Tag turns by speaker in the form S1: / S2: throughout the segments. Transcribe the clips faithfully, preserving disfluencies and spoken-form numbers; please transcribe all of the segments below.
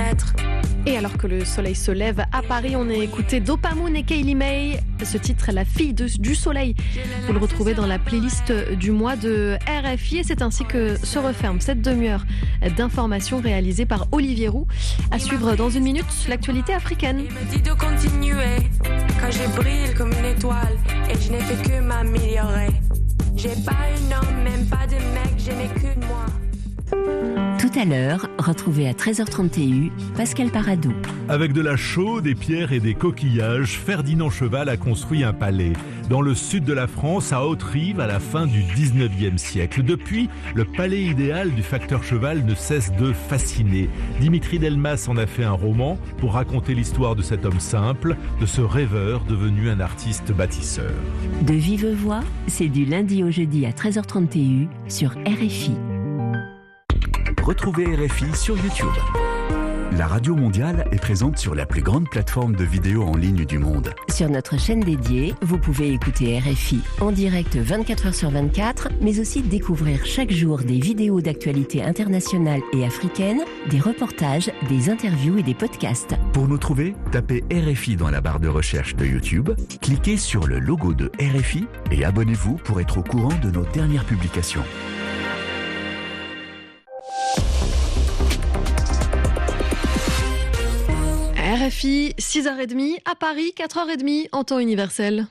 S1: connaître.
S2: Et alors que le soleil se lève à Paris, on a écouté Dopamoon et Kaylee May. Ce titre, La fille de, du soleil. Vous le retrouvez dans la playlist du mois de R F I. Et c'est ainsi que se referme cette demi-heure d'informations réalisée par Olivier Roux. À suivre dans une minute, l'actualité africaine.
S1: Il me dit de continuer quand je brille comme une étoile et je n'ai fait que m'améliorer. J'ai pas une homme, même pas de mec, je n'ai que de moi.
S3: Tout à l'heure, retrouvez à treize heures trente Pascal Paradou.
S4: Avec de la chaux, des pierres et des coquillages, Ferdinand Cheval a construit un palais dans le sud de la France, à Haute-Rive, à la fin du dix-neuvième siècle. Depuis, le palais idéal du facteur Cheval ne cesse de fasciner. Dimitri Delmas en a fait un roman pour raconter l'histoire de cet homme simple, de ce rêveur devenu un artiste bâtisseur.
S3: De vive voix, c'est du lundi au jeudi à treize heures trente sur R F I.
S5: Retrouvez R F I sur YouTube. La radio mondiale est présente sur la plus grande plateforme de vidéos en ligne du monde.
S3: Sur notre chaîne dédiée, vous pouvez écouter R F I en direct vingt-quatre heures sur vingt-quatre, mais aussi découvrir chaque jour des vidéos d'actualité internationale et africaine, des reportages, des interviews et des podcasts.
S5: Pour nous trouver, tapez R F I dans la barre de recherche de YouTube, cliquez sur le logo de R F I et abonnez-vous pour être au courant de nos dernières publications.
S2: R F I, six heures trente, à Paris, quatre heures trente en temps universel.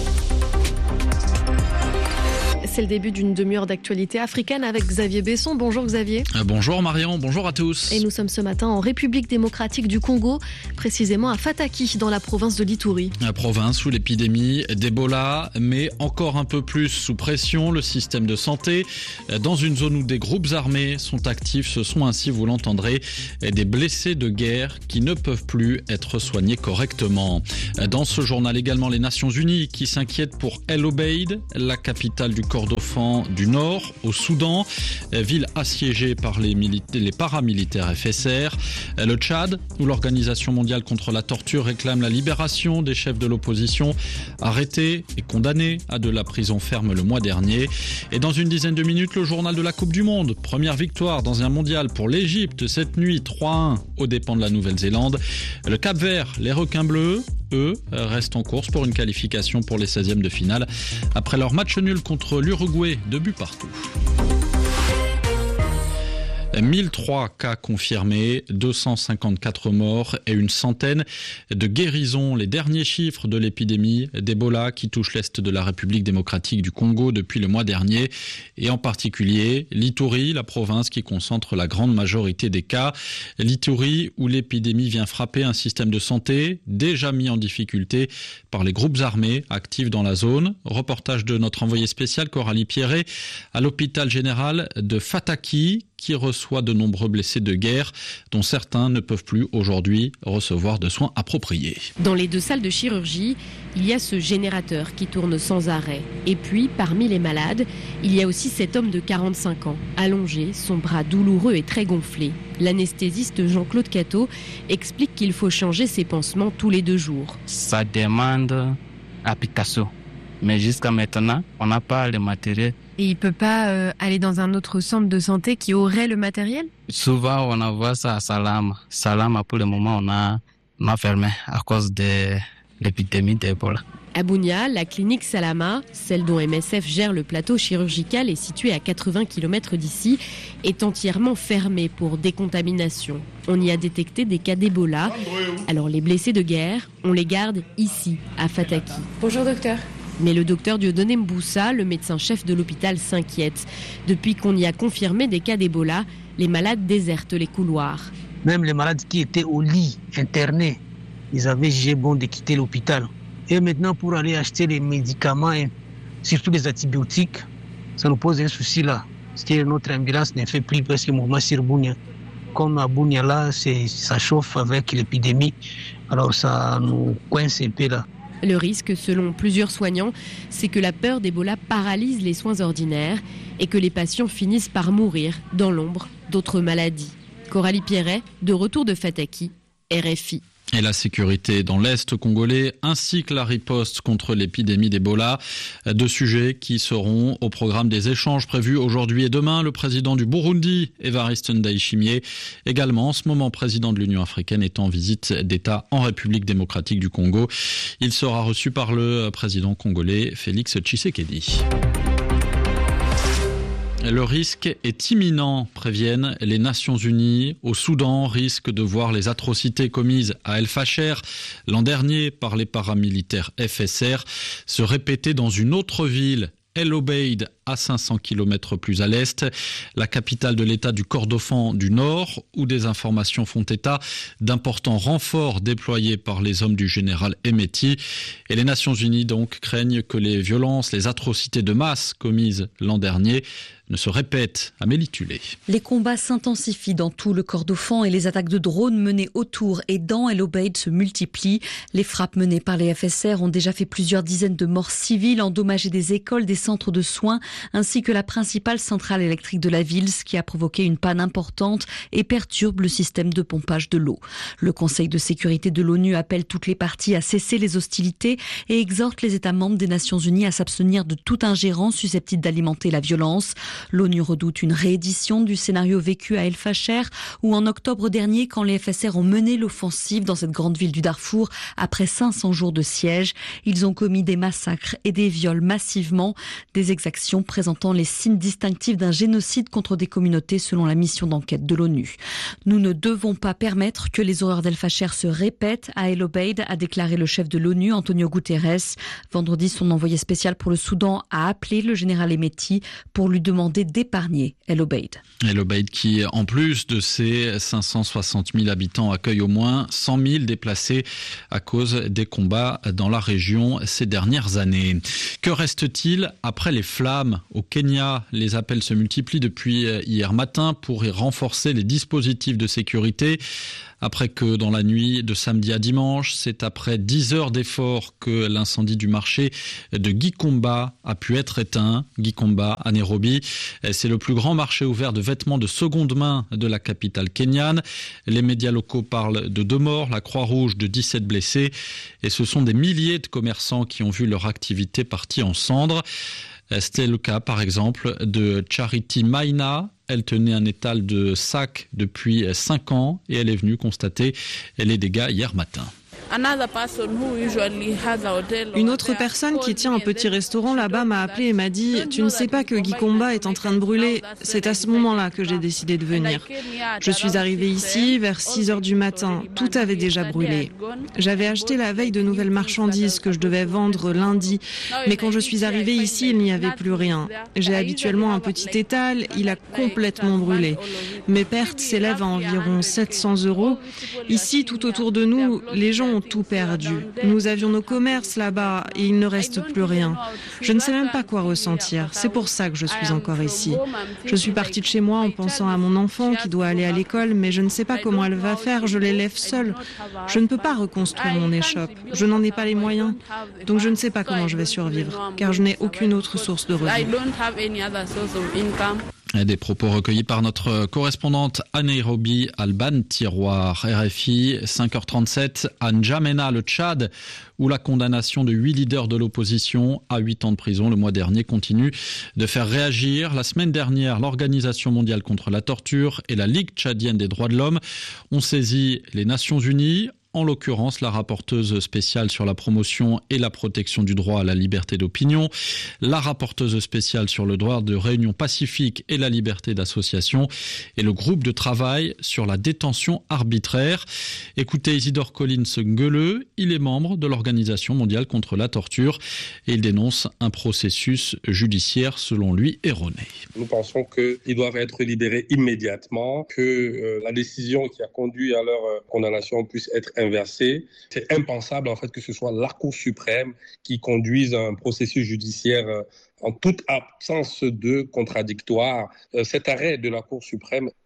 S2: C'est le début d'une demi-heure d'actualité africaine avec Xavier Besson. Bonjour Xavier.
S6: Euh, bonjour Marion, bonjour à tous.
S2: Et nous sommes ce matin en République démocratique du Congo, précisément à Fataki, dans la province de l'Ituri.
S6: La province où l'épidémie d'Ebola met encore un peu plus sous pression le système de santé. Dans une zone où des groupes armés sont actifs, ce sont ainsi, vous l'entendrez, des blessés de guerre qui ne peuvent plus être soignés correctement. Dans ce journal également, les Nations Unies qui s'inquiètent pour El Obeid, la capitale du Kordofan du Nord, au Soudan, ville assiégée par les, milita- les paramilitaires F S R. Le Tchad, où l'Organisation mondiale contre la torture réclame la libération des chefs de l'opposition arrêtés et condamnés à de la prison ferme le mois dernier. Et dans une dizaine de minutes, le journal de la Coupe du Monde. Première victoire dans un mondial pour l'Égypte cette nuit, trois à un aux dépens de la Nouvelle-Zélande. Le Cap-Vert, les requins bleus, eux, restent en course pour une qualification pour les seizièmes de finale après leur match nul contre l'Uruguay, deux buts partout. mille trois cas confirmés, deux cent cinquante-quatre morts et une centaine de guérisons. Les derniers chiffres de l'épidémie d'Ebola qui touche l'Est de la République démocratique du Congo depuis le mois dernier et en particulier l'Ituri, la province qui concentre la grande majorité des cas. L'Ituri où l'épidémie vient frapper un système de santé déjà mis en difficulté par les groupes armés actifs dans la zone. Reportage de notre envoyé spécial Coralie Pierret à l'hôpital général de Fataki qui reçoit de nombreux blessés de guerre dont certains ne peuvent plus aujourd'hui recevoir de soins appropriés.
S7: Dans les deux salles de chirurgie, il y a ce générateur qui tourne sans arrêt. Et puis, parmi les malades, il y a aussi cet homme de quarante-cinq ans, allongé, son bras douloureux et très gonflé. L'anesthésiste Jean-Claude Cateau explique qu'il faut changer ses pansements tous les deux jours.
S8: Ça demande application. Mais jusqu'à maintenant, on n'a pas le matériel.
S9: Et il ne peut pas euh, aller dans un autre centre de santé qui aurait le matériel ?
S8: Souvent, on envoie ça à Salama. Salama, pour le moment, on a, on a fermé à cause de l'épidémie d'Ebola.
S7: À Bunia, la clinique Salama, celle dont M S F gère le plateau chirurgical et située à quatre-vingts kilomètres d'ici, est entièrement fermée pour décontamination. On y a détecté des cas d'Ebola. Alors les blessés de guerre, on les garde ici, à Fataki.
S9: Bonjour docteur.
S7: Mais le docteur Dieudonné Mboussa, le médecin-chef de l'hôpital, s'inquiète. Depuis qu'on y a confirmé des cas d'Ebola, les malades désertent les couloirs.
S10: Même les malades qui étaient au lit, internés, ils avaient jugé bon de quitter l'hôpital. Et maintenant, pour aller acheter les médicaments, et surtout les antibiotiques, ça nous pose un souci là. Parce que notre ambulance ne fait plus presque mouvement sur Bunia. Comme à Bunia là, c'est, ça chauffe avec l'épidémie, alors ça nous coince un peu là.
S7: Le risque, selon plusieurs soignants, c'est que la peur d'Ebola paralyse les soins ordinaires et que les patients finissent par mourir dans l'ombre d'autres maladies. Coralie Pierret, de retour de Fataki, R F I.
S6: Et la sécurité dans l'Est congolais ainsi que la riposte contre l'épidémie d'Ebola. Deux sujets qui seront au programme des échanges prévus aujourd'hui et demain. Le président du Burundi, Evariste Ndayishimiye, également en ce moment président de l'Union africaine, est en visite d'État en République démocratique du Congo. Il sera reçu par le président congolais Félix Tshisekedi. Le risque est imminent, préviennent les Nations Unies. Au Soudan, risque de voir les atrocités commises à El Fasher l'an dernier par les paramilitaires F S R se répéter dans une autre ville, El Obeid, à cinq cents kilomètres plus à l'est, la capitale de l'État du Kordofan du Nord, où des informations font état d'importants renforts déployés par les hommes du général Hemeti. Et les Nations Unies donc craignent que les violences, les atrocités de masse commises l'an dernier ne se répètent. Amélie Tulé.
S11: Les combats s'intensifient dans tout le Kordofan et les attaques de drones menées autour et dans El Obeid se multiplient. Les frappes menées par les F S R ont déjà fait plusieurs dizaines de morts civiles, endommagé des écoles, des centres de soins, ainsi que la principale centrale électrique de la ville, ce qui a provoqué une panne importante et perturbe le système de pompage de l'eau. Le Conseil de sécurité de l'ONU appelle toutes les parties à cesser les hostilités et exhorte les États membres des Nations Unies à s'abstenir de toute ingérence susceptible d'alimenter la violence. L'ONU redoute une réédition du scénario vécu à El Fasher, où en octobre dernier, quand les F S R ont mené l'offensive dans cette grande ville du Darfour, après cinq cents jours de siège, ils ont commis des massacres et des viols massivement, des exactions présentant les signes distinctifs d'un génocide contre des communautés selon la mission d'enquête de l'ONU. Nous ne devons pas permettre que les horreurs d'El Fasher se répètent à El Obeid, a déclaré le chef de l'ONU, Antonio Guterres. Vendredi, son envoyé spécial pour le Soudan a appelé le général Hemeti pour lui demander d'épargner El Obeid.
S6: El Obeid qui, en plus de ses cinq cent soixante mille habitants, accueille au moins cent mille déplacés à cause des combats dans la région ces dernières années. Que reste-t-il après les flammes au Kenya? Les appels se multiplient depuis hier matin pour y renforcer les dispositifs de sécurité. Après que dans la nuit de samedi à dimanche, c'est après dix heures d'efforts que l'incendie du marché de Gikomba a pu être éteint. Gikomba à Nairobi, c'est le plus grand marché ouvert de vêtements de seconde main de la capitale kenyane. Les médias locaux parlent de deux morts, la Croix-Rouge de dix-sept blessés. Et ce sont des milliers de commerçants qui ont vu leur activité partie en cendres. C'était le cas, par exemple, de Charity Maina. Elle tenait un étal de sacs depuis cinq ans et elle est venue constater les dégâts hier matin.
S12: Une autre personne qui tient un petit restaurant là-bas m'a appelé et m'a dit « Tu ne sais pas que Gikomba est en train de brûler ?» C'est à ce moment-là que j'ai décidé de venir. Je suis arrivée ici vers six heures du matin. Tout avait déjà brûlé. J'avais acheté la veille de nouvelles marchandises que je devais vendre lundi. Mais quand je suis arrivée ici, il n'y avait plus rien. J'ai habituellement un petit étal. Il a complètement brûlé. Mes pertes s'élèvent à environ sept cents euros. Ici, tout autour de nous, les gens ont tout perdu. Nous avions nos commerces là-bas et il ne reste plus rien. Je ne sais même pas quoi ressentir. C'est pour ça que je suis encore ici. Je suis partie de chez moi en pensant à mon enfant qui doit aller à l'école, mais je ne sais pas comment elle va faire. Je l'élève seule. Je ne peux pas reconstruire mon échoppe. Je n'en ai pas les moyens. Donc je ne sais pas comment je vais survivre, car je n'ai aucune autre source de revenus.
S6: Des propos recueillis par notre correspondante à Nairobi, Alban Tiroir. R F I, cinq heures trente-sept, à N'Djamena, le Tchad, où la condamnation de huit leaders de l'opposition à huit ans de prison le mois dernier continue de faire réagir. La semaine dernière, l'Organisation mondiale contre la torture et la Ligue tchadienne des droits de l'homme ont saisi les Nations unies. En l'occurrence, la rapporteuse spéciale sur la promotion et la protection du droit à la liberté d'opinion, la rapporteuse spéciale sur le droit de réunion pacifique et la liberté d'association, et le groupe de travail sur la détention arbitraire. Écoutez Isidore Collins-Gueuleux, il est membre de l'Organisation mondiale contre la torture et il dénonce un processus judiciaire selon lui erroné.
S13: Nous pensons qu'ils doivent être libérés immédiatement, que euh, la décision qui a conduit à leur euh, condamnation puisse être inversée. C'est impensable en fait que ce soit la Cour suprême qui conduise un processus judiciaire euh, en toute absence de contradictoire. Euh, cet arrêt de la Cour suprême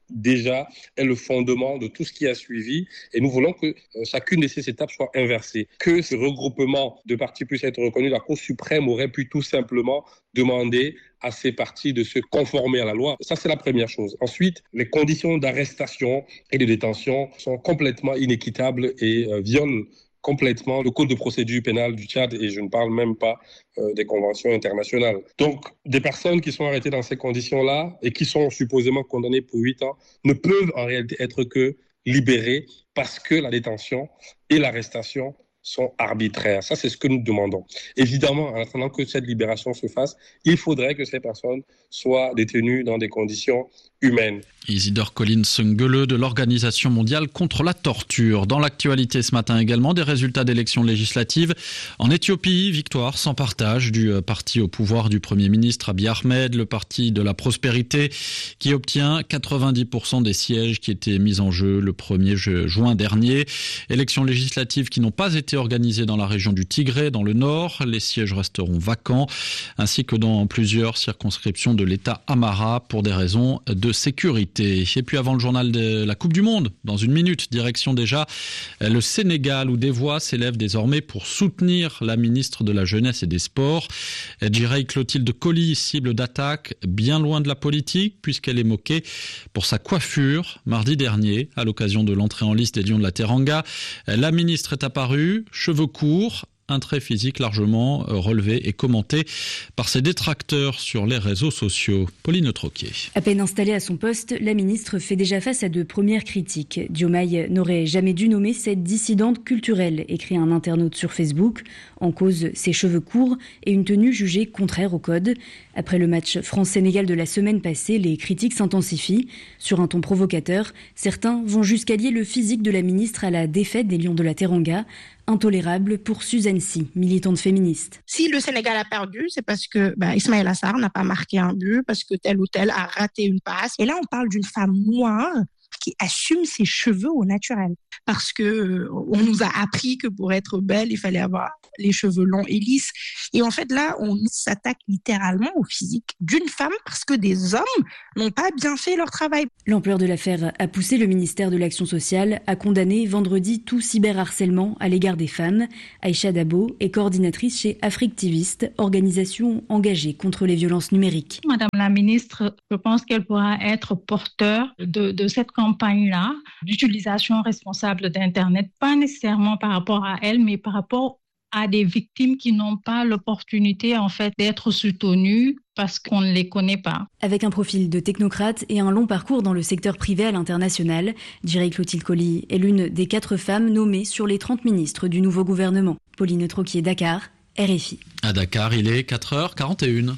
S13: déjà est le fondement de tout ce qui a suivi. Et nous voulons que euh, chacune de ces étapes soit inversée. Que ce regroupement de partis puisse être reconnu, la Cour suprême aurait pu tout simplement demander à ces partis de se conformer à la loi. Ça, c'est la première chose. Ensuite, les conditions d'arrestation et de détention sont complètement inéquitables et euh, violent complètement le code de procédure pénale du Tchad, et je ne parle même pas euh, des conventions internationales. Donc, des personnes qui sont arrêtées dans ces conditions-là et qui sont supposément condamnées pour huit ans ne peuvent en réalité être que libérées parce que la détention et l'arrestation sont arbitraires. Ça, c'est ce que nous demandons. Évidemment, en attendant que cette libération se fasse, il faudrait que ces personnes soient détenues dans des conditions humaines.
S6: Isidore Collins Nguele de l'Organisation mondiale contre la torture. Dans l'actualité ce matin également, des résultats d'élections législatives. En Éthiopie, victoire sans partage du parti au pouvoir du Premier ministre Abiy Ahmed, le parti de la prospérité, qui obtient quatre-vingt-dix pour cent des sièges qui étaient mis en jeu le premier juin dernier. Élections législatives qui n'ont pas été organisées dans la région du Tigré, dans le nord. Les sièges resteront vacants, ainsi que dans plusieurs circonscriptions de l'État Amhara pour des raisons de sécurité. Et puis avant le journal de la Coupe du Monde, dans une minute, direction déjà le Sénégal où des voix s'élèvent désormais pour soutenir la ministre de la Jeunesse et des Sports. Djirei Clotilde Coly, cible d'attaque bien loin de la politique puisqu'elle est moquée pour sa coiffure mardi dernier à l'occasion de l'entrée en liste des Lions de la Teranga. La ministre est apparue, cheveux courts, un trait physique largement relevé et commenté par ses détracteurs sur les réseaux sociaux. Pauline Troquier.
S14: À peine installée à son poste, la ministre fait déjà face à de premières critiques. Diomaye n'aurait jamais dû nommer cette dissidente culturelle, écrit un internaute sur Facebook. En cause, ses cheveux courts et une tenue jugée contraire au code. Après le match France-Sénégal de la semaine passée, les critiques s'intensifient. Sur un ton provocateur, certains vont jusqu'à lier le physique de la ministre à la défaite des Lions de la Teranga. Intolérable pour Suzanne Sy, militante féministe.
S15: Si le Sénégal a perdu, c'est parce que bah, Ismaïla Sarr n'a pas marqué un but, parce que tel ou tel a raté une passe. Et là, on parle d'une femme noire qui assume ses cheveux au naturel. Parce que euh, on nous a appris que pour être belle, il fallait avoir les cheveux longs et lisses. Et en fait, là, on s'attaque littéralement au physique d'une femme parce que des hommes n'ont pas bien fait leur travail.
S14: L'ampleur de l'affaire a poussé le ministère de l'Action sociale à condamner vendredi tout cyberharcèlement à l'égard des femmes. Aïcha Dabo est coordinatrice chez Africtiviste, organisation engagée contre les violences numériques.
S16: Madame la ministre, je pense qu'elle pourra être porteur de, de cette campagne-là, d'utilisation responsable d'Internet, pas nécessairement par rapport à elle, mais par rapport à des victimes qui n'ont pas l'opportunité en fait d'être soutenues parce qu'on ne les connaît pas.
S14: Avec un profil de technocrate et un long parcours dans le secteur privé à l'international, Djirei Clotilde Coly est l'une des quatre femmes nommées sur les trente ministres du nouveau gouvernement. Pauline Troquier, Dakar, R F I.
S6: À Dakar, il est quatre heures quarante et une.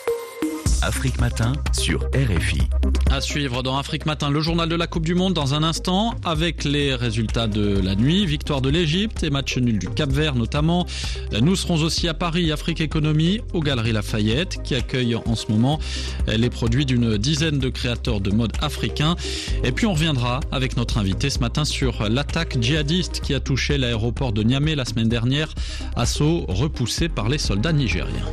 S5: Afrique Matin sur R F I.
S6: À suivre dans Afrique Matin, le journal de la Coupe du Monde dans un instant avec les résultats de la nuit, victoire de l'Égypte et match nul du Cap-Vert notamment. Nous serons aussi à Paris, Afrique Économie, aux Galeries Lafayette qui accueille en ce moment les produits d'une dizaine de créateurs de mode africains. Et puis on reviendra avec notre invité ce matin sur l'attaque djihadiste qui a touché l'aéroport de Niamey la semaine dernière, assaut repoussé par les soldats nigériens.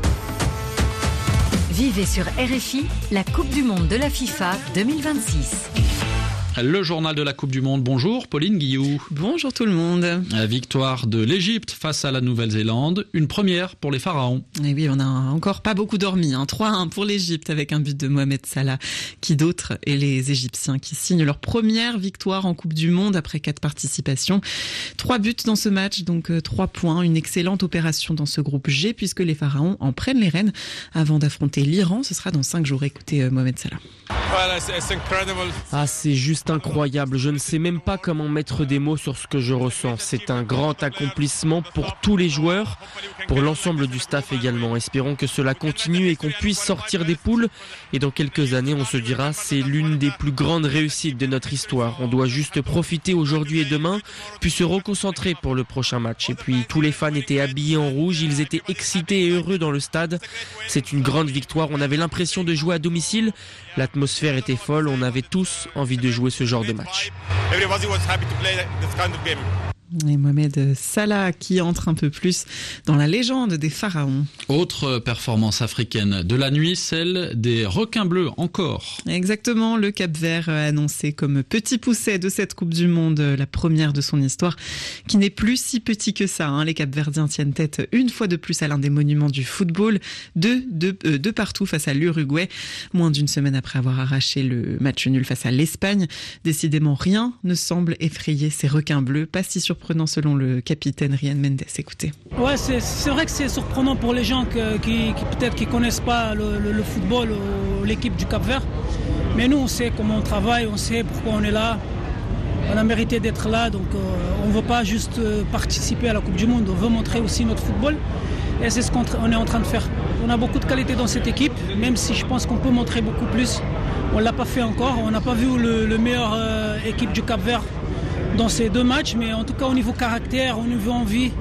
S17: Vivez sur R F I la Coupe du Monde de la FIFA deux mille vingt-six.
S6: Le journal de la Coupe du Monde. Bonjour Pauline Guillou.
S18: Bonjour tout le monde.
S6: La victoire de l'Égypte face à la Nouvelle-Zélande, une première pour les Pharaons.
S18: Et oui, on n'a encore pas beaucoup dormi. Hein. trois un pour l'Égypte avec un but de Mohamed Salah. Qui d'autre? Et les Égyptiens qui signent leur première victoire en Coupe du Monde après quatre participations. Trois buts dans ce match, donc euh, trois points. Une excellente opération dans ce groupe G puisque les Pharaons en prennent les rênes avant d'affronter l'Iran. Ce sera dans cinq jours. Écoutez euh, Mohamed Salah.
S19: Ah, c'est juste incroyable. Je ne sais même pas comment mettre des mots sur ce que je ressens. C'est un grand accomplissement pour tous les joueurs, pour l'ensemble du staff également. Espérons que cela continue et qu'on puisse sortir des poules. Et dans quelques années, on se dira, c'est l'une des plus grandes réussites de notre histoire. On doit juste profiter aujourd'hui et demain, puis se reconcentrer pour le prochain match. Et puis, tous les fans étaient habillés en rouge. Ils étaient excités et heureux dans le stade. C'est une grande victoire. On avait l'impression de jouer à domicile. L'atmosphère était folle. On avait tous envie de jouer ce genre de match.
S18: Et Mohamed Salah qui entre un peu plus dans la légende des pharaons.
S6: Autre performance africaine de la nuit, celle des requins bleus encore.
S18: Exactement, le Cap-Vert annoncé comme petit pousset de cette Coupe du Monde, la première de son histoire, qui n'est plus si petit que ça. Hein. Les Cap-Verdiens tiennent tête une fois de plus à l'un des monuments du football, de, de, euh, de partout face à l'Uruguay, moins d'une semaine après avoir arraché le match nul face à l'Espagne. Décidément, rien ne semble effrayer ces requins bleus, pas si surprenant selon le capitaine Ryan Mendes. Écoutez.
S20: Ouais, c'est, c'est vrai que c'est surprenant pour les gens que, qui, qui peut-être qui connaissent pas le, le, le football ou l'équipe du Cap-Vert. Mais nous, on sait comment on travaille, on sait pourquoi on est là. On a mérité d'être là, donc euh, on ne veut pas juste euh, participer à la Coupe du Monde, on veut montrer aussi notre football. Et c'est ce qu'on est en train de faire. On a beaucoup de qualité dans cette équipe, même si je pense qu'on peut montrer beaucoup plus. On ne l'a pas fait encore, on n'a pas vu le, le meilleur euh, équipe du Cap-Vert dans ces deux matchs, mais en tout cas au niveau caractère, au niveau envie,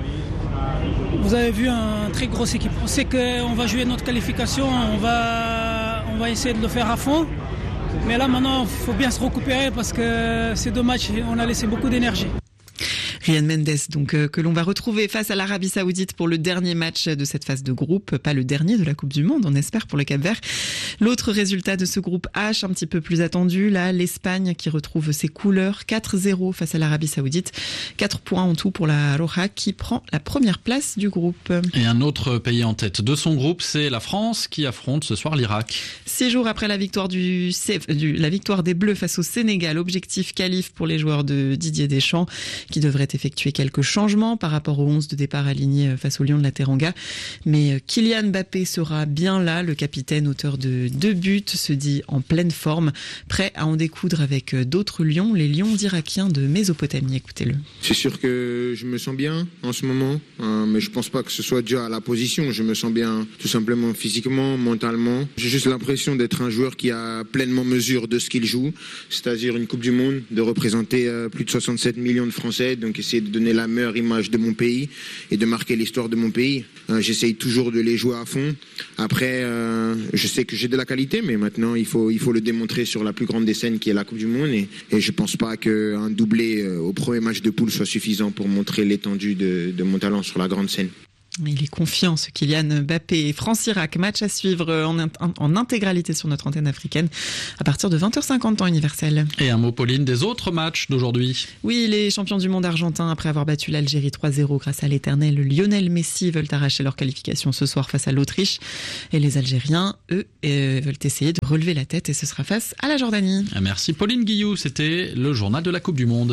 S20: vous avez vu une très grosse équipe. On sait qu'on va jouer notre qualification, on va, on va essayer de le faire à fond. Mais là maintenant, il faut bien se récupérer parce que ces deux matchs, on a laissé beaucoup d'énergie.
S18: Ryan Mendes, donc, euh, que l'on va retrouver face à l'Arabie Saoudite pour le dernier match de cette phase de groupe, pas le dernier de la Coupe du Monde, on espère, pour le Cap-Vert. L'autre résultat de ce groupe H, un petit peu plus attendu, là, l'Espagne qui retrouve ses couleurs, quatre zéro face à l'Arabie Saoudite, quatre points en tout pour la Roja qui prend la première place du groupe.
S6: Et un autre pays en tête de son groupe, c'est la France qui affronte ce soir l'Irak.
S18: Six jours après la victoire du, du la victoire des Bleus face au Sénégal, objectif qualif pour les joueurs de Didier Deschamps qui devraient effectuer quelques changements par rapport aux onze de départ alignés face au Lion de la Teranga. Mais Kylian Mbappé sera bien là, le capitaine auteur de deux buts, se dit en pleine forme, prêt à en découdre avec d'autres lions, les lions irakiens de Mésopotamie. Écoutez-le.
S21: C'est sûr que je me sens bien en ce moment, hein, mais je pense pas que ce soit dû à la position. Je me sens bien tout simplement physiquement, mentalement. J'ai juste l'impression d'être un joueur qui a pleinement mesure de ce qu'il joue, c'est-à-dire une Coupe du Monde, de représenter euh, plus de soixante-sept millions de Français, donc essayer de donner la meilleure image de mon pays et de marquer l'histoire de mon pays. Euh, j'essaye toujours de les jouer à fond. Après, euh, je sais que j'ai de la qualité, mais maintenant il faut, il faut le démontrer sur la plus grande des scènes qui est la Coupe du Monde, et, et je pense pas qu'un doublé euh, au premier match de poule soit suffisant pour montrer l'étendue de, de mon talent sur la grande scène.
S18: Il est confiant, ce Kylian Mbappé. France-Irak, match à suivre en, en intégralité sur notre antenne africaine à partir de vingt heures cinquante temps universel.
S6: Et un mot, Pauline, des autres matchs d'aujourd'hui.
S18: Oui, les champions du monde argentins, après avoir battu l'Algérie trois zéro grâce à l'éternel Lionel Messi, veulent arracher leur qualification ce soir face à l'Autriche. Et les Algériens, eux, euh, veulent essayer de relever la tête, et ce sera face à la Jordanie.
S6: Merci Pauline Guillou, c'était le journal de la Coupe du Monde.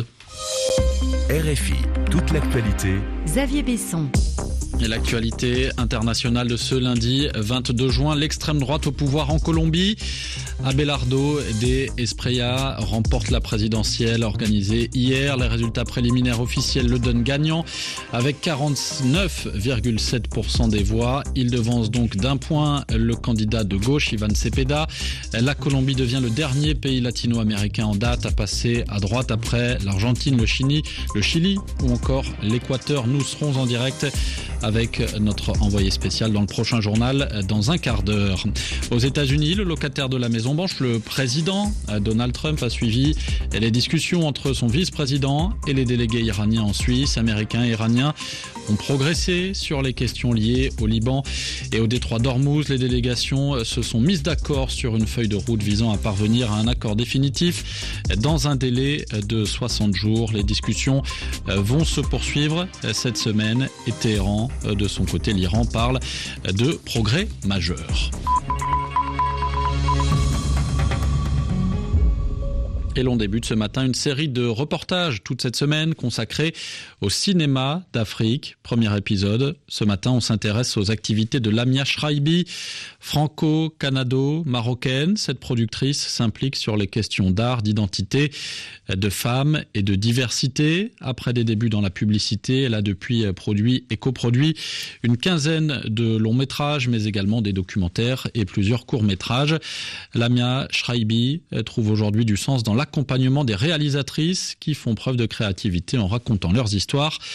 S5: R F I, toute l'actualité.
S17: Xavier Besson.
S6: Et l'actualité internationale de ce lundi vingt-deux juin, l'extrême droite au pouvoir en Colombie. Abelardo de Espriella remporte la présidentielle organisée hier. Les résultats préliminaires officiels le donnent gagnant avec quarante-neuf virgule sept pour cent des voix. Il devance donc d'un point le candidat de gauche, Ivan Cepeda. La Colombie devient le dernier pays latino-américain en date à passer à droite après l'Argentine, le Chili, le Chili ou encore l'Équateur. Nous serons en direct avec notre envoyé spécial dans le prochain journal dans un quart d'heure. Aux États-Unis, le locataire de la Maison-Blanche, le président Donald Trump, a suivi les discussions entre son vice-président et les délégués iraniens en Suisse. Américains et iraniens ont progressé sur les questions liées au Liban et au détroit d'Ormuz. Les délégations se sont mises d'accord sur une feuille de route visant à parvenir à un accord définitif dans un délai de soixante jours. Les discussions vont se poursuivre cette semaine et Téhéran, de son côté, l'Iran parle de progrès majeurs. Et l'on débute ce matin une série de reportages toute cette semaine consacrée au cinéma d'Afrique. Premier épisode, ce matin on s'intéresse aux activités de Lamia Shraibi, franco-canado-marocaine. Cette productrice s'implique sur les questions d'art, d'identité, de femmes et de diversité. Après des débuts dans la publicité, elle a depuis produit et coproduit une quinzaine de longs métrages, mais également des documentaires et plusieurs courts métrages. Lamia Shraibi trouve aujourd'hui du sens dans l'accompagnement des réalisatrices qui font preuve de créativité en racontant leurs histoires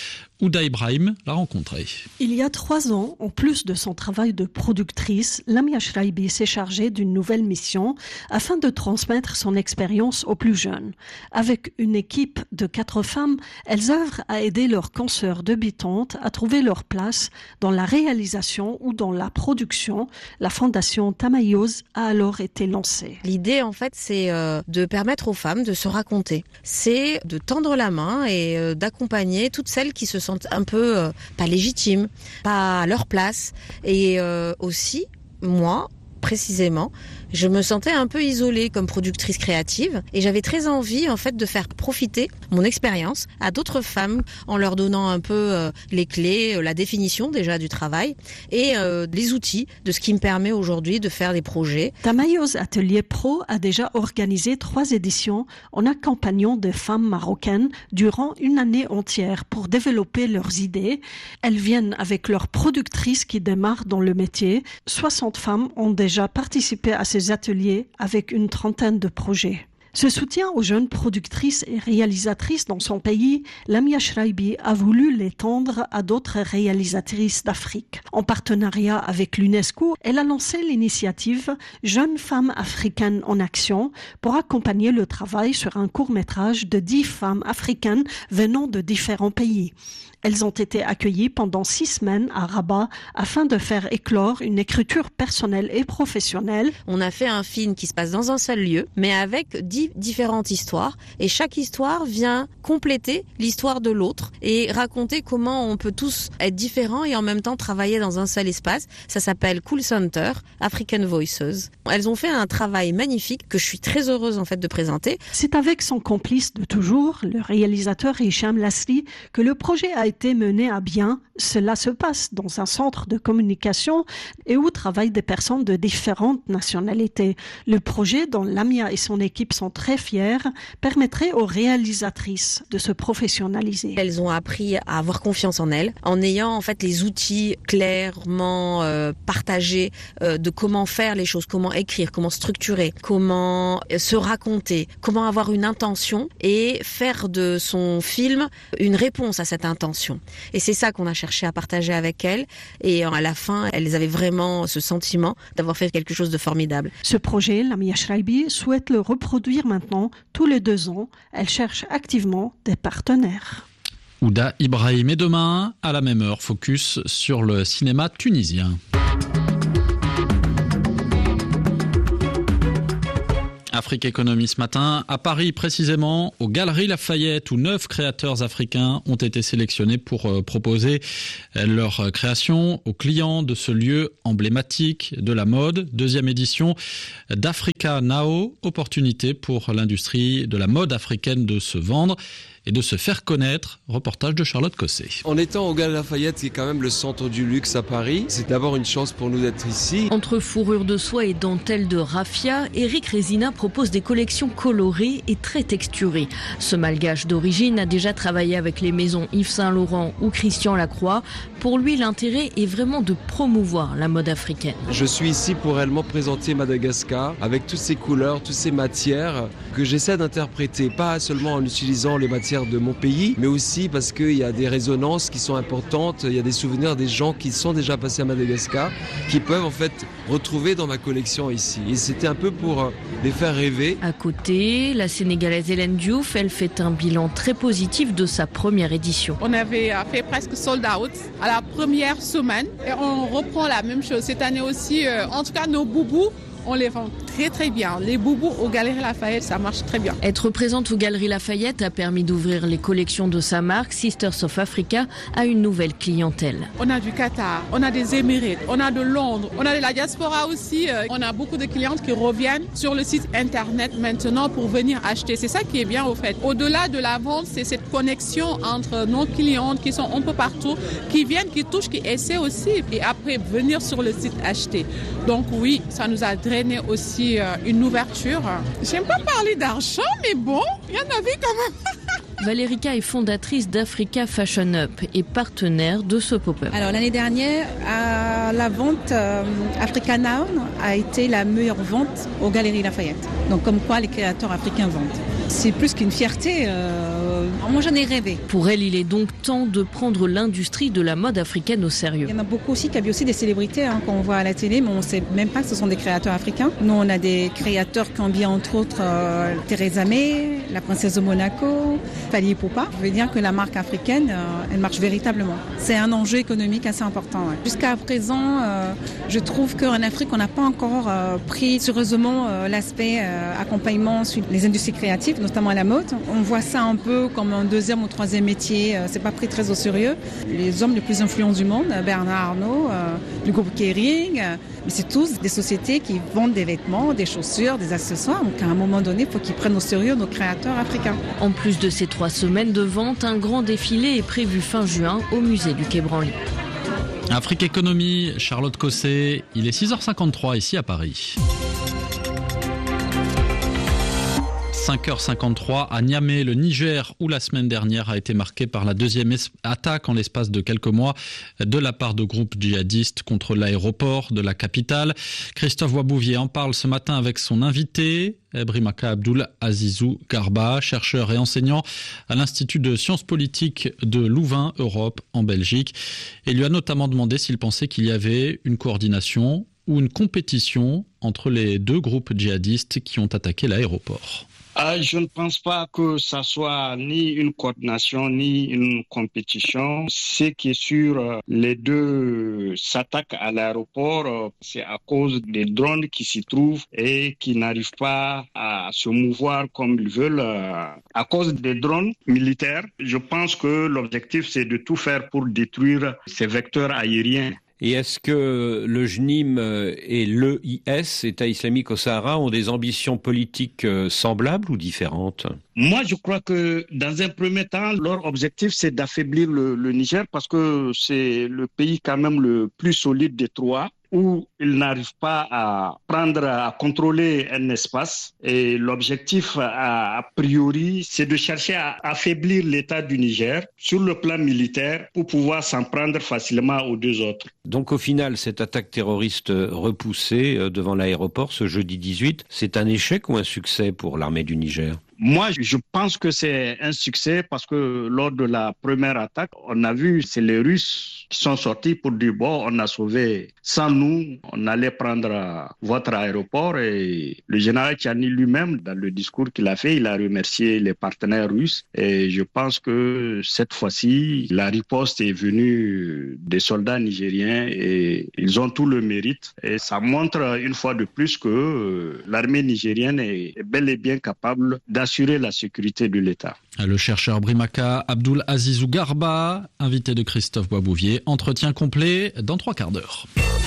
S6: Ouda Ibrahim l'a rencontrée.
S1: Il y a trois ans, en plus de son travail de productrice, Lamia Shraibi s'est chargée d'une nouvelle mission afin de transmettre son expérience aux plus jeunes. Avec une équipe de quatre femmes, elles œuvrent à aider leurs consoeurs débutantes à trouver leur place dans la réalisation ou dans la production. La fondation Tamayoz a alors été lancée.
S22: L'idée, en fait, c'est euh, de permettre aux femmes de se raconter. C'est de tendre la main et euh, d'accompagner toutes celles qui se sentent un peu euh, pas légitimes, pas à leur place. Et euh, aussi, moi, précisément, je me sentais un peu isolée comme productrice créative et j'avais très envie en fait de faire profiter mon expérience à d'autres femmes en leur donnant un peu euh, les clés, euh, la définition déjà du travail et euh, les outils de ce qui me permet aujourd'hui de faire des projets.
S1: Tamayoz Atelier Pro a déjà organisé trois éditions en accompagnant des femmes marocaines durant une année entière pour développer leurs idées. Elles viennent avec leurs productrices qui démarrent dans le métier. soixante femmes ont déjà participé à ces ateliers avec une trentaine de projets. Ce soutien aux jeunes productrices et réalisatrices dans son pays, Lamia Shraibi a voulu l'étendre à d'autres réalisatrices d'Afrique. En partenariat avec l'UNESCO, elle a lancé l'initiative Jeunes femmes africaines en action pour accompagner le travail sur un court-métrage de dix femmes africaines venant de différents pays. Elles ont été accueillies pendant six semaines à Rabat afin de faire éclore une écriture personnelle et professionnelle.
S22: On a fait un film qui se passe dans un seul lieu, mais avec dix différentes histoires. Et chaque histoire vient compléter l'histoire de l'autre et raconter comment on peut tous être différents et en même temps travailler dans un seul espace. Ça s'appelle Cool Center, African Voices. Elles ont fait un travail magnifique que je suis très heureuse en fait de présenter.
S1: C'est avec son complice de toujours, le réalisateur Hicham Lasri, que le projet a été mené à bien. Cela se passe dans un centre de communication et où travaillent des personnes de différentes nationalités. Le projet, dont Lamia et son équipe sont très fiers, permettrait aux réalisatrices de se professionnaliser.
S22: Elles ont appris à avoir confiance en elles, en ayant en fait les outils clairement euh, partagés euh, de comment faire les choses, comment écrire, comment structurer, comment se raconter, comment avoir une intention et faire de son film une réponse à cette intention. Et c'est ça qu'on a cherché à partager avec elles. Et à la fin, elles avaient vraiment ce sentiment d'avoir fait quelque chose de formidable.
S1: Ce projet, Lamia Shraibi souhaite le reproduire maintenant tous les deux ans. Elle cherche activement des partenaires.
S6: Ouda Ibrahim, et demain, à la même heure, focus sur le cinéma tunisien. Afrique Économie ce matin, à Paris précisément, aux Galeries Lafayette, où neuf créateurs africains ont été sélectionnés pour euh, proposer leur création aux clients de ce lieu emblématique de la mode. Deuxième édition d'Africa Now, opportunité pour l'industrie de la mode africaine de se vendre et de se faire connaître. Reportage de Charlotte Cosset.
S23: En étant au Galeries Lafayette, qui est quand même le centre du luxe à Paris, c'est d'abord une chance pour nous d'être ici.
S7: Entre fourrure de soie et dentelle de raffia, Eric Resina propose des collections colorées et très texturées. Ce malgache d'origine a déjà travaillé avec les maisons Yves Saint Laurent ou Christian Lacroix. Pour lui, l'intérêt est vraiment de promouvoir la mode africaine.
S23: Je suis ici pour réellement présenter Madagascar avec toutes ces couleurs, toutes ces matières que j'essaie d'interpréter, pas seulement en utilisant les matières de mon pays, mais aussi parce qu'il y a des résonances qui sont importantes, il y a des souvenirs des gens qui sont déjà passés à Madagascar, qui peuvent en fait retrouver dans ma collection ici. Et c'était un peu pour les faire rêver.
S7: À côté, la Sénégalaise Hélène Diouf, elle fait un bilan très positif de sa première édition.
S24: On avait fait presque sold out à la première semaine et on reprend la même chose. Cette année aussi, euh, en tout cas nos boubous, on les vend très très bien. Les boubous aux Galeries Lafayette, ça marche très bien.
S7: Être présente aux Galeries Lafayette a permis d'ouvrir les collections de sa marque Sisters of Africa à une nouvelle clientèle.
S24: On a du Qatar, on a des Émirats, on a de Londres, on a de la diaspora aussi. On a beaucoup de clientes qui reviennent sur le site internet maintenant pour venir acheter. C'est ça qui est bien au fait. Au-delà de la vente, c'est cette connexion entre nos clientes qui sont un peu partout, qui viennent, qui touchent, qui essaient aussi et après venir sur le site acheter. Donc oui, ça nous a drainé aussi euh, une ouverture. J'aime pas parler d'argent, mais bon, il y en avait quand même.
S7: Valérica est fondatrice d'Africa Fashion Up et partenaire de ce pop-up.
S25: Alors l'année dernière, à la vente, euh, Africa Now a été la meilleure vente aux Galeries Lafayette. Donc comme quoi les créateurs africains vendent. C'est plus qu'une fierté. Euh, Moi, j'en ai rêvé.
S2: Pour elle, il est donc temps de prendre l'industrie de la mode africaine au sérieux.
S25: Il y en a beaucoup aussi qui habillent aussi des célébrités hein, qu'on voit à la télé, mais on ne sait même pas que ce sont des créateurs africains. Nous, on a des créateurs qui habillent entre autres euh, Theresa May, la princesse de Monaco, Fally Ipupa. Je veux dire que la marque africaine, euh, elle marche véritablement. C'est un enjeu économique assez important. Ouais. Jusqu'à présent, euh, je trouve qu'en Afrique, on n'a pas encore euh, pris sérieusement euh, l'aspect euh, accompagnement sur les industries créatives, notamment la mode. On voit ça un peu comme un deuxième ou troisième métier. Euh, c'est pas pris très au sérieux. Les hommes les plus influents du monde, Bernard Arnault, euh, le groupe Kering, euh, mais c'est tous des sociétés qui vendent des vêtements, des chaussures, des accessoires. Donc à un moment donné, il faut qu'ils prennent au sérieux nos créateurs africains.
S2: En plus de ces trois semaines de vente, un grand défilé est prévu fin juin au musée du Quai Branly.
S6: Afrique Économie, Charlotte Cosset, il est six heures cinquante-trois ici à Paris. cinq heures cinquante-trois à Niamey, le Niger, où la semaine dernière a été marquée par la deuxième es- attaque en l'espace de quelques mois de la part de groupes djihadistes contre l'aéroport de la capitale. Christophe Boisbouvier en parle ce matin avec son invité, Brimaka Abdul Azizou Garba, chercheur et enseignant à l'Institut de sciences politiques de Louvain, Europe, en Belgique. Et lui a notamment demandé s'il pensait qu'il y avait une coordination ou une compétition entre les deux groupes djihadistes qui ont attaqué l'aéroport.
S3: Ah, je ne pense pas que ça soit ni une coordination ni une compétition. Ce qui est sûr, les deux s'attaquent à l'aéroport, c'est à cause des drones qui s'y trouvent et qui n'arrivent pas à se mouvoir comme ils veulent. À cause des drones militaires, je pense que l'objectif c'est de tout faire pour détruire ces vecteurs aériens.
S4: Et est-ce que le J N I M et l'E I S, État islamique au Sahara, ont des ambitions politiques semblables ou différentes ?
S3: Moi, je crois que dans un premier temps, leur objectif, c'est d'affaiblir le, le Niger parce que c'est le pays quand même le plus solide des trois, où ils n'arrivent pas à prendre, à contrôler un espace. Et l'objectif, a, a priori, c'est de chercher à affaiblir l'État du Niger sur le plan militaire pour pouvoir s'en prendre facilement aux deux autres.
S4: Donc au final, cette attaque terroriste repoussée devant l'aéroport ce jeudi dix-huit, c'est un échec ou un succès pour l'armée du Niger ?
S3: Moi, je pense que c'est un succès parce que lors de la première attaque, on a vu, c'est les Russes qui sont sortis pour dire, bon, on a sauvé. Sans nous, on allait prendre votre aéroport. Et le général Tchani lui-même, dans le discours qu'il a fait, il a remercié les partenaires russes. Et je pense que cette fois-ci, la riposte est venue des soldats nigériens et ils ont tout le mérite. Et ça montre une fois de plus que l'armée nigérienne est bel et bien capable d'assurer la sécurité de l'État.
S6: Le chercheur Brimaka Abdul Azizou Garba, invité de Christophe Boisbouvier, entretien complet dans trois quarts d'heure.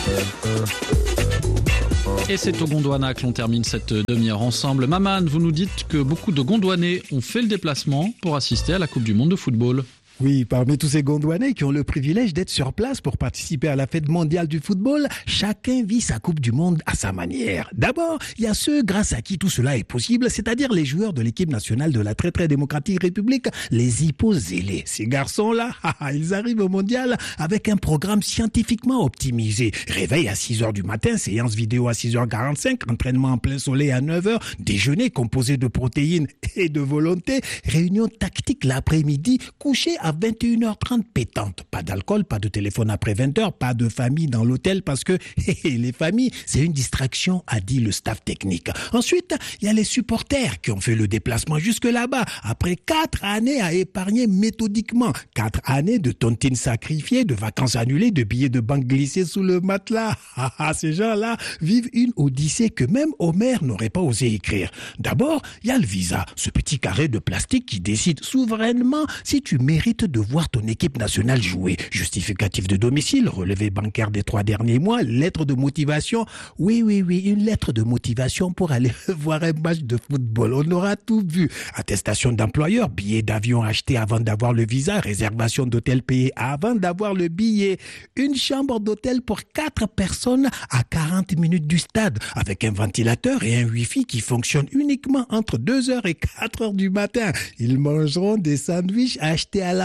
S6: Et c'est au Gondwana que l'on termine cette demi-heure ensemble. Maman, vous nous dites que beaucoup de Gondwanais ont fait le déplacement pour assister à la Coupe du Monde de football.
S8: Oui, parmi tous ces Gondwanais qui ont le privilège d'être sur place pour participer à la fête mondiale du football, chacun vit sa Coupe du Monde à sa manière. D'abord, il y a ceux grâce à qui tout cela est possible, c'est-à-dire les joueurs de l'équipe nationale de la très très démocratique République, les hyposélés. Ces garçons-là, ils arrivent au mondial avec un programme scientifiquement optimisé. Réveil à six heures du matin, séance vidéo à six heures quarante-cinq, entraînement en plein soleil à neuf heures, déjeuner composé de protéines et de volonté, réunion tactique l'après-midi, coucher à vingt et une heures trente pétante. Pas d'alcool, pas de téléphone après vingt heures, pas de famille dans l'hôtel parce que les familles, c'est une distraction, a dit le staff technique. Ensuite, il y a les supporters qui ont fait le déplacement jusque là-bas après quatre années à épargner méthodiquement. Quatre années de tontines sacrifiées, de vacances annulées, de billets de banque glissés sous le matelas. Ces gens-là vivent une odyssée que même Homer n'aurait pas osé écrire. D'abord, il y a le visa, ce petit carré de plastique qui décide souverainement si tu mérites de voir ton équipe nationale jouer. Justificatif de domicile, relevé bancaire des trois derniers mois, lettre de motivation. Oui, oui, oui, une lettre de motivation pour aller voir un match de football. On aura tout vu. Attestation d'employeur, billet d'avion acheté avant d'avoir le visa, réservation d'hôtel payé avant d'avoir le billet. Une chambre d'hôtel pour quatre personnes à quarante minutes du stade, avec un ventilateur et un wifi qui fonctionne uniquement entre deux heures et quatre heures du matin. Ils mangeront des sandwichs achetés à la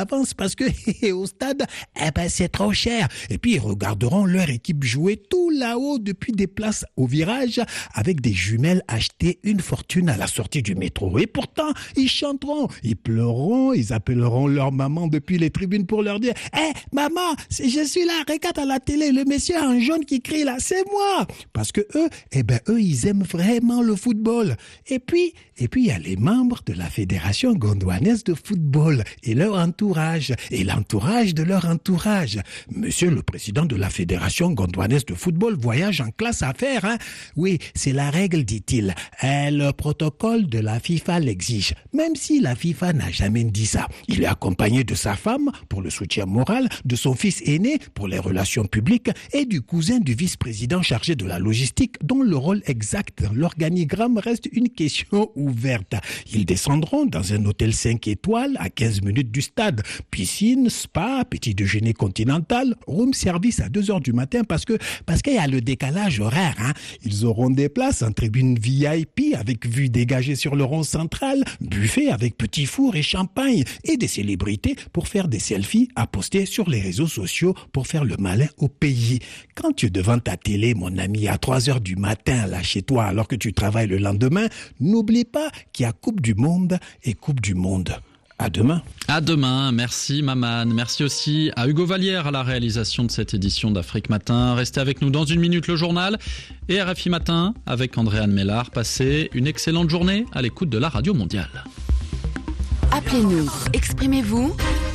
S8: l'avance parce que au stade, eh ben, c'est trop cher. Et puis, ils regarderont leur équipe jouer tout là-haut depuis des places au virage avec des jumelles achetées une fortune à la sortie du métro. Et pourtant, ils chanteront, ils pleureront, ils appelleront leur maman depuis les tribunes pour leur dire « Hé, maman, je suis là, regarde à la télé, le monsieur en jaune qui crie là, c'est moi !» Parce que eux, eh ben, eux, ils aiment vraiment le football. Et puis, et puis, il y a les membres de la Fédération gondouanaise de football et leur entourage, et l'entourage de leur entourage. Monsieur le président de la Fédération gondouanaise de football voyage en classe affaires, hein? Oui, c'est la règle, dit-il. Euh, le protocole de la FIFA l'exige. Même si la FIFA n'a jamais dit ça. Il est accompagné de sa femme pour le soutien moral, de son fils aîné pour les relations publiques et du cousin du vice-président chargé de la logistique dont le rôle exact dans l'organigramme reste une question ouverte. Ils descendront dans un hôtel cinq étoiles à quinze minutes du stade. Piscine, spa, petit déjeuner continental, room service à deux heures du matin parce que parce qu'il y a le décalage horaire. Hein. Ils auront des places en tribune V I P avec vue dégagée sur le rond central, buffet avec petit four et champagne et des célébrités pour faire des selfies à poster sur les réseaux sociaux pour faire le malin au pays. Quand tu es devant ta télé, mon ami, à trois heures du matin là chez toi alors que tu travailles le lendemain, n'oublie pas qu'il y a Coupe du Monde et Coupe du Monde. À demain.
S6: À demain. Merci Maman. Merci aussi à Hugo Vallière à la réalisation de cette édition d'Afrique Matin. Restez avec nous dans une minute le journal et R F I Matin avec Andréane Mélard. Passez une excellente journée à l'écoute de la Radio Mondiale.
S9: Appelez-nous. Exprimez-vous.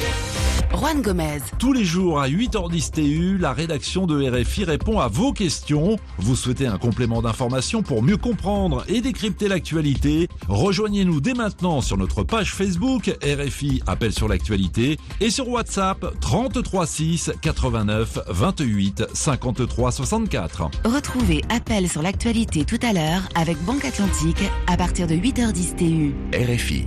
S9: Juan Gomez.
S10: Tous les jours à huit heures dix T U, la rédaction de R F I répond à vos questions. Vous souhaitez un complément d'information pour mieux comprendre et décrypter l'actualité? Rejoignez-nous dès maintenant sur notre page Facebook R F I Appel sur l'actualité et sur WhatsApp trente-trois six quatre-vingt-neuf vingt-huit cinquante-trois soixante-quatre.
S9: Retrouvez Appel sur l'actualité tout à l'heure avec Banque Atlantique à partir de huit heures dix T U.
S5: R F I.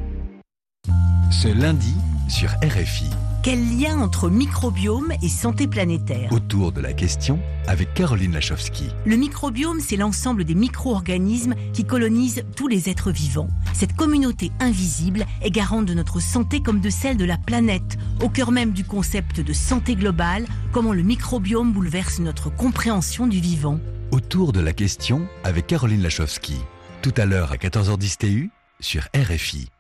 S5: Ce lundi sur R F I.
S11: Quel lien entre microbiome et santé planétaire?
S5: Autour de la question avec Caroline Lachowski.
S11: Le microbiome, c'est l'ensemble des micro-organismes qui colonisent tous les êtres vivants. Cette communauté invisible est garante de notre santé comme de celle de la planète, au cœur même du concept de santé globale, comment le microbiome bouleverse notre compréhension du vivant.
S5: Autour de la question avec Caroline Lachowski. Tout à l'heure à quatorze heures dix T U sur R F I.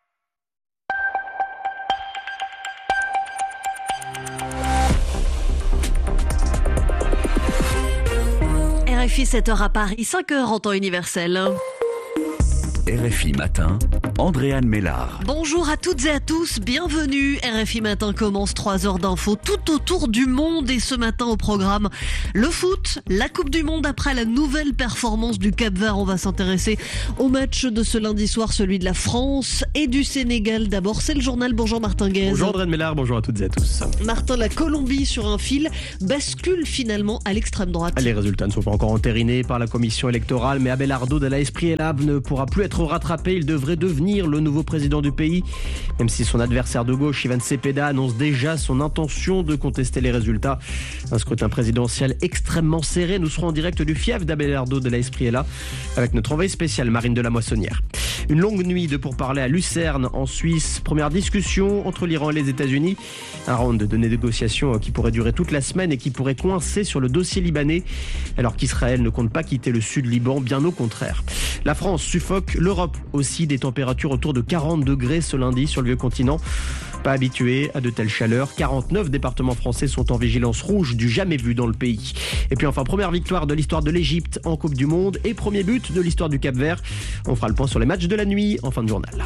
S12: R F I sept heures à Paris, cinq heures en temps universel.
S5: R F I Matin, Andréane Mélard.
S12: Bonjour à toutes et à tous, bienvenue. R F I Matin commence trois heures d'infos tout autour du monde et ce matin au programme le foot, la Coupe du Monde après la nouvelle performance du Cap-Vert. On va s'intéresser au match de ce lundi soir, celui de la France et du Sénégal. D'abord, c'est le journal. Bonjour Martin Guez.
S13: Bonjour Andréane Mélard, bonjour à toutes et à tous.
S12: Martin, la Colombie sur un fil bascule finalement à l'extrême droite.
S13: Les résultats ne sont pas encore entérinés par la commission électorale, mais Abelardo de la Espriella ne pourra plus être rattrapé. Il devrait devenir le nouveau président du pays, même si son adversaire de gauche, Ivan Cepeda, annonce déjà son intention de contester les résultats. Un scrutin présidentiel extrêmement serré. Nous serons en direct du fief d'Abelardo de la Espriella avec notre envoyée spéciale Marine de la Moissonnière. Une longue nuit de pourparlers à Lucerne en Suisse. Première discussion entre l'Iran et les États-Unis. Un round de négociations qui pourrait durer toute la semaine et qui pourrait coincer sur le dossier libanais, alors qu'Israël ne compte pas quitter le sud Liban, bien au contraire. La France suffoque, l'Europe aussi, des températures autour de quarante degrés ce lundi sur le vieux continent. Pas habitué à de telles chaleurs, quarante-neuf départements français sont en vigilance rouge du jamais vu dans le pays. Et puis enfin, première victoire de l'histoire de l'Égypte en Coupe du Monde et premier but de l'histoire du Cap-Vert. On fera le point sur les matchs de la nuit en fin de journal.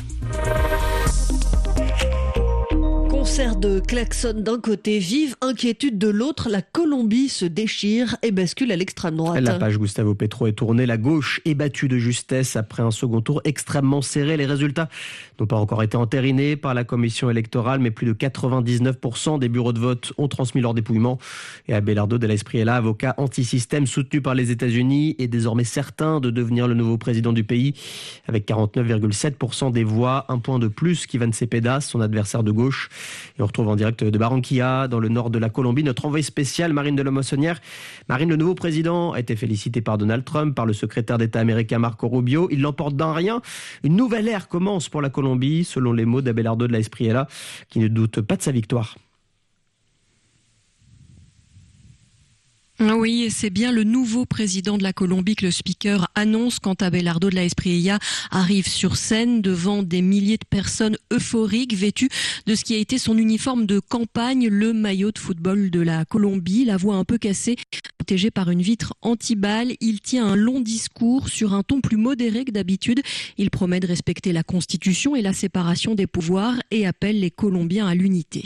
S12: Concert de klaxon d'un côté, vive inquiétude de l'autre, la Colombie se déchire et bascule à l'extrême droite.
S13: La page Gustavo Petro est tournée, la gauche est battue de justesse après un second tour extrêmement serré. Les résultats n'ont pas encore été entérinés par la commission électorale, mais plus de quatre-vingt-dix-neuf pour cent des bureaux de vote ont transmis leur dépouillement. Et Abelardo de la Espriella, avocat anti-système soutenu par les États-Unis, est désormais certain de devenir le nouveau président du pays, avec quarante-neuf virgule sept pour cent des voix, un point de plus qu'Ivan Cepeda, son adversaire de gauche. Et on retrouve en direct de Barranquilla, dans le nord de la Colombie, notre envoyée spéciale Marine de la Moissonnière. Marine, le nouveau président a été félicité par Donald Trump, par le secrétaire d'État américain Marco Rubio. Il l'emporte d'un rien. Une nouvelle ère commence pour la Colombie. Colombie, selon les mots d'Abelardo de la Espriella, qui ne doute pas de sa victoire.
S14: Oui, et c'est bien le nouveau président de la Colombie que le speaker annonce quand Abelardo de la Espriella arrive sur scène devant des milliers de personnes euphoriques vêtues de ce qui a été son uniforme de campagne, le maillot de football de la Colombie, la voix un peu cassée, protégé par une vitre anti-balles. Il tient un long discours sur un ton plus modéré que d'habitude. Il promet de respecter la Constitution et la séparation des pouvoirs et appelle les Colombiens à l'unité.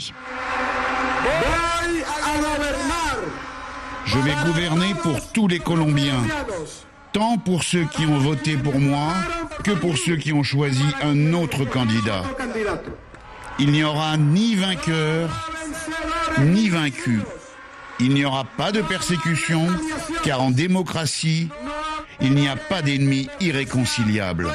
S15: Je vais gouverner pour tous les Colombiens, tant pour ceux qui ont voté pour moi que pour ceux qui ont choisi un autre candidat. Il n'y aura ni vainqueur, ni vaincu. Il n'y aura pas de persécution, car en démocratie, il n'y a pas d'ennemis irréconciliables.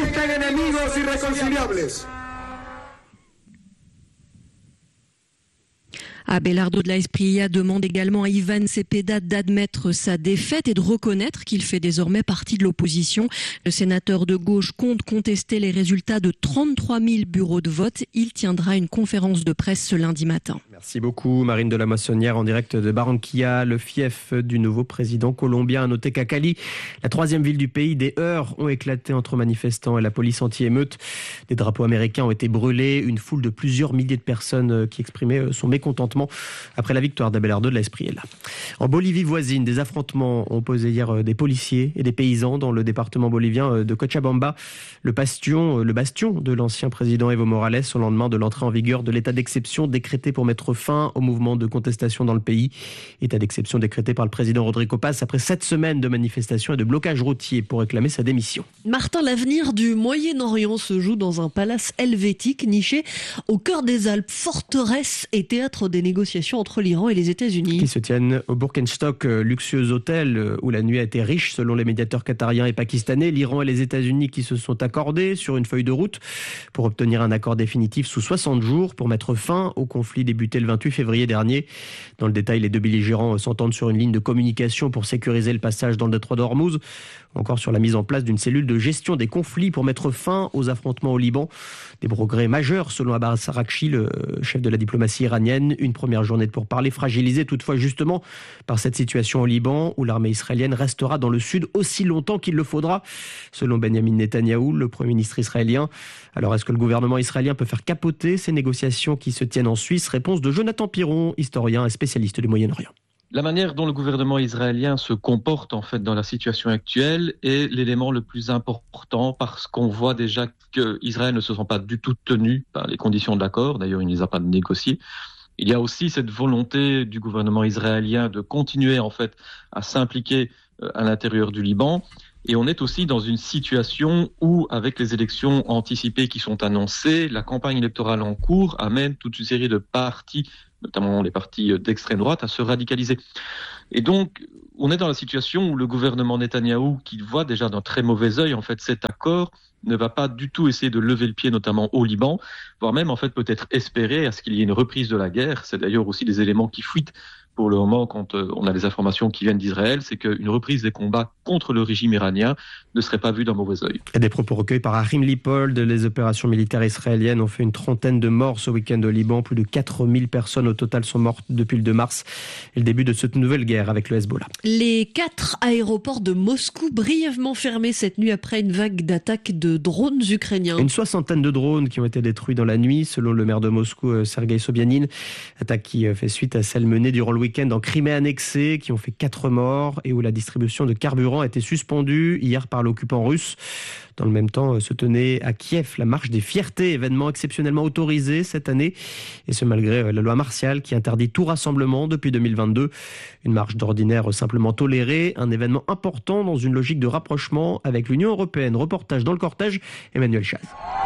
S14: Abelardo de la Espriella demande également à Iván Cepeda d'admettre sa défaite et de reconnaître qu'il fait désormais partie de l'opposition. Le sénateur de gauche compte contester les résultats de trente-trois mille bureaux de vote. Il tiendra une conférence de presse ce lundi matin.
S13: Merci beaucoup Marine de la Moissonnière en direct de Barranquilla, le fief du nouveau président colombien. A noter qu'à Cali, la troisième ville du pays, des heurts ont éclaté entre manifestants et la police anti-émeute. Des drapeaux américains ont été brûlés, une foule de plusieurs milliers de personnes qui exprimaient son mécontentement après la victoire d'Abelardo de la Espriella. En Bolivie voisine, des affrontements ont opposé hier des policiers et des paysans dans le département bolivien de Cochabamba, le bastion, le bastion de l'ancien président Evo Morales au lendemain de l'entrée en vigueur de l'état d'exception décrété pour mettre fin au mouvement de contestation dans le pays. État d'exception décrété par le président Rodrigo Paz après sept semaines de manifestations et de blocages routiers pour réclamer sa démission.
S12: Martin, l'avenir du Moyen-Orient se joue dans un palace helvétique niché au cœur des Alpes, forteresse et théâtre des négociations entre l'Iran et les États-Unis.
S13: Qui se tiennent au Birkenstock, luxueux hôtel où la nuit a été riche selon les médiateurs qatariens et pakistanais. L'Iran et les États-Unis qui se sont accordés sur une feuille de route pour obtenir un accord définitif sous soixante jours pour mettre fin au conflit débuté le vingt-huit février dernier. Dans le détail, les deux belligérants s'entendent sur une ligne de communication pour sécuriser le passage dans le détroit d'Ormuz, ou encore sur la mise en place d'une cellule de gestion des conflits pour mettre fin aux affrontements au Liban. Des progrès majeurs selon Abbas Araghchi, le chef de la diplomatie iranienne. Une première journée de pourparlers fragilisée toutefois justement par cette situation au Liban où l'armée israélienne restera dans le sud aussi longtemps qu'il le faudra, selon Benjamin Netanyahou, le Premier ministre israélien. Alors est-ce que le gouvernement israélien peut faire capoter ces négociations qui se tiennent en Suisse? Réponse de Jonathan Piron, historien et spécialiste du Moyen-Orient.
S16: La manière dont le gouvernement israélien se comporte en fait dans la situation actuelle est l'élément le plus important parce qu'on voit déjà qu'Israël ne se sent pas du tout tenu par les conditions de l'accord. D'ailleurs, il ne les a pas négociées. Il y a aussi cette volonté du gouvernement israélien de continuer en fait à s'impliquer à l'intérieur du Liban. Et on est aussi dans une situation où, avec les élections anticipées qui sont annoncées, la campagne électorale en cours amène toute une série de partis, notamment les partis d'extrême droite, à se radicaliser. Et donc, on est dans la situation où le gouvernement Netanyahou, qui voit déjà d'un très mauvais œil en fait cet accord, ne va pas du tout essayer de lever le pied, notamment au Liban, voire même en fait peut-être espérer à ce qu'il y ait une reprise de la guerre. C'est d'ailleurs aussi des éléments qui fuitent pour le moment quand on a les informations qui viennent d'Israël, c'est qu'une reprise des combats contre le régime iranien ne serait pas vue d'un mauvais œil.
S13: Et des propos recueillis par Achim Lippold. Les opérations militaires israéliennes ont fait une trentaine de morts ce week-end au Liban. Plus de quatre mille personnes au total sont mortes depuis le deux mars et le début de cette nouvelle guerre avec le Hezbollah.
S12: Les quatre aéroports de Moscou brièvement fermés cette nuit après une vague d'attaques de drones ukrainiens.
S13: Une soixantaine de drones qui ont été détruits dans la nuit, selon le maire de Moscou, Sergei Sobyanin. Attaque qui fait suite à celle menée durant le week-end en Crimée annexée, qui ont fait quatre morts et où la distribution de carburant a été suspendue hier par l'occupant russe. Dans le même temps, se tenait à Kiev la marche des fiertés, événement exceptionnellement autorisé cette année, et ce malgré la loi martiale qui interdit tout rassemblement depuis deux mille vingt-deux. Une marche d'ordinaire simplement tolérée, un événement important dans une logique de rapprochement avec l'Union européenne. Reportage dans le cortège, Emmanuel Chaz.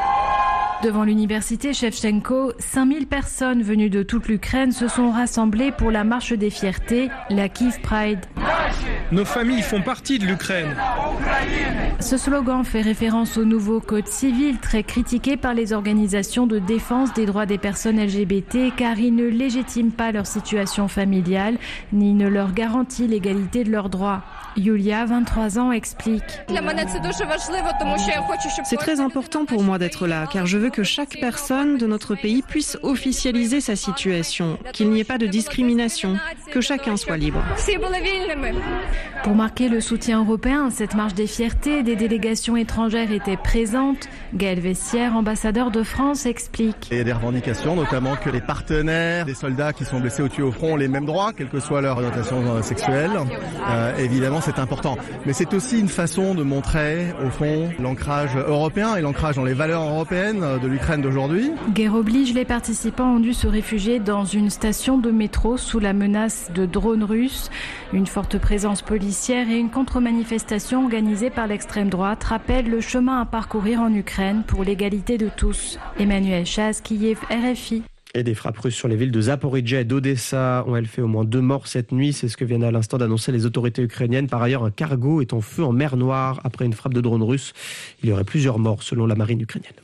S19: Devant l'université Shevchenko, cinq mille personnes venues de toute l'Ukraine se sont rassemblées pour la marche des fiertés, la Kiev Pride.
S20: Nos familles font partie de l'Ukraine.
S19: Ce slogan fait référence au nouveau code civil, très critiqué par les organisations de défense des droits des personnes L G B T, car il ne légitime pas leur situation familiale, ni ne leur garantit l'égalité de leurs droits. Yulia, vingt-trois ans, explique.
S17: C'est très important pour moi d'être là, car je veux que chaque personne de notre pays puisse officialiser sa situation, qu'il n'y ait pas de discrimination, que chacun soit libre.
S19: Pour marquer le soutien européen, cette marche des fiertés, des délégations étrangères étaient présentes. Gaël Vessière, ambassadeur de France, explique.
S18: Il y a des revendications, notamment que les partenaires des soldats qui sont blessés ou tués au front ont les mêmes droits, quelle que soit leur orientation sexuelle. Euh, évidemment, c'est important. Mais c'est aussi une façon de montrer, au fond, l'ancrage européen et l'ancrage dans les valeurs européennes de l'Ukraine d'aujourd'hui.
S19: Guerre oblige, les participants ont dû se réfugier dans une station de métro sous la menace de drones russes. Une forte présence policière et une contre-manifestation organisée par l'extrême droite rappellent le chemin à parcourir en Ukraine pour l'égalité de tous. Emmanuel Chaz, Kiev, R F I.
S13: Et des frappes russes sur les villes de Zaporijjia et d'Odessa ont elles fait au moins deux morts cette nuit. C'est ce que viennent à l'instant d'annoncer les autorités ukrainiennes. Par ailleurs, un cargo est en feu en mer Noire après une frappe de drone russe. Il y aurait plusieurs morts selon la marine ukrainienne.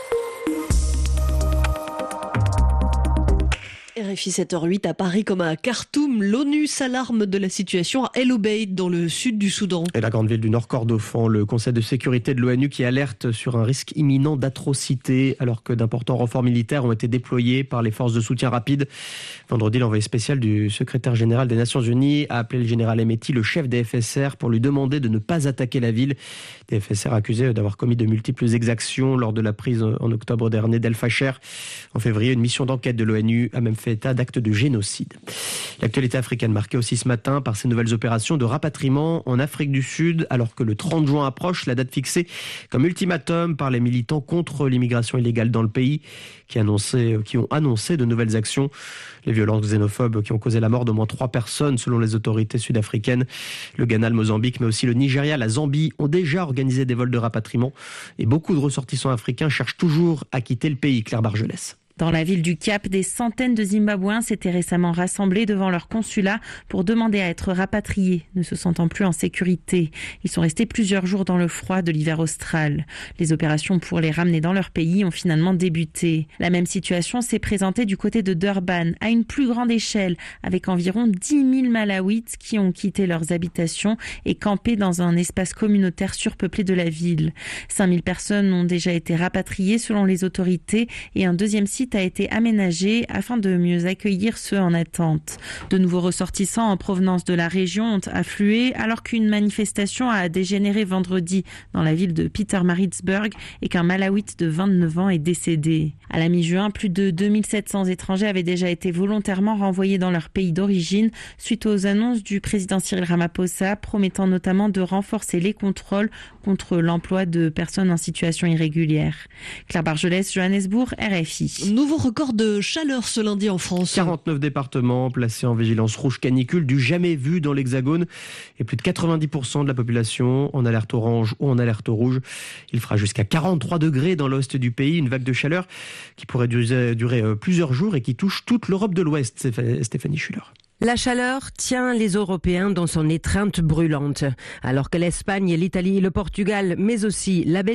S12: R F I sept heures huit à Paris comme à Khartoum, l'ONU s'alarme de la situation à El Obeid dans le sud du Soudan.
S13: Et la grande ville du Nord Kordofan, le Conseil de sécurité de l'ONU qui alerte sur un risque imminent d'atrocité alors que d'importants renforts militaires ont été déployés par les forces de soutien rapide. Vendredi, l'envoyé spécial du secrétaire général des Nations Unies a appelé le général Hemeti, le chef des F S R, pour lui demander de ne pas attaquer la ville. Des F S R accusés d'avoir commis de multiples exactions lors de la prise en octobre dernier d'El Fasher. En février, une mission d'enquête de l'ONU a même fait état d'actes de génocide. L'actualité africaine marquée aussi ce matin par ces nouvelles opérations de rapatriement en Afrique du Sud, alors que le trente juin approche, la date fixée comme ultimatum par les militants contre l'immigration illégale dans le pays, qui, annonçaient, qui ont annoncé de nouvelles actions. Les violences xénophobes qui ont causé la mort d'au moins trois personnes selon les autorités sud-africaines. Le Ghana, le Mozambique, mais aussi le Nigeria, la Zambie ont déjà organisé des vols de rapatriement. Et beaucoup de ressortissants africains cherchent toujours à quitter le pays. Claire Bargelès.
S20: Dans la ville du Cap, des centaines de Zimbabwéens s'étaient récemment rassemblés devant leur consulat pour demander à être rapatriés, ne se sentant plus en sécurité. Ils sont restés plusieurs jours dans le froid de l'hiver austral. Les opérations pour les ramener dans leur pays ont finalement débuté. La même situation s'est présentée du côté de Durban, à une plus grande échelle, avec environ dix mille Malawites qui ont quitté leurs habitations et campé dans un espace communautaire surpeuplé de la ville. cinq mille personnes ont déjà été rapatriées selon les autorités et un deuxième site a été aménagé afin de mieux accueillir ceux en attente. De nouveaux ressortissants en provenance de la région ont afflué alors qu'une manifestation a dégénéré vendredi dans la ville de Pietermaritzburg et qu'un Malawite de vingt-neuf ans est décédé. À la mi-juin, plus de deux mille sept cents étrangers avaient déjà été volontairement renvoyés dans leur pays d'origine suite aux annonces du président Cyril Ramaphosa promettant notamment de renforcer les contrôles contre l'emploi de personnes en situation irrégulière. Claire Bargelès, Johannesburg, R F I.
S12: Nouveau record de chaleur ce lundi en France.
S13: quarante-neuf départements placés en vigilance rouge canicule, du jamais vu dans l'Hexagone. Et plus de quatre-vingt-dix pour cent de la population en alerte orange ou en alerte rouge. Il fera jusqu'à quarante-trois degrés dans l'ouest du pays. Une vague de chaleur qui pourrait durer, durer plusieurs jours et qui touche toute l'Europe de l'Ouest. Stéphanie Schuller.
S21: La chaleur tient les Européens dans son étreinte brûlante. Alors que l'Espagne, l'Italie, le Portugal, mais aussi la Belgique